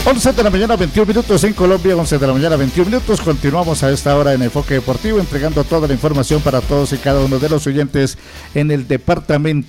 11 de la mañana, 21 minutos en Colombia, 11 de la mañana, 21 minutos. Continuamos a esta hora en Enfoque Deportivo, entregando toda la información para todos y cada uno de los oyentes en el departamento